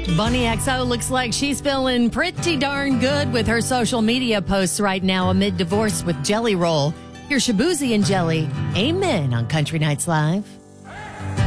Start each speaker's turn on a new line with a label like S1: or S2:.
S1: Bunny XO looks like she's feeling pretty darn good with her social media posts right now amid divorce with Jelly Roll. Here's Shabuzi and Jelly. Amen on Country Nights Live.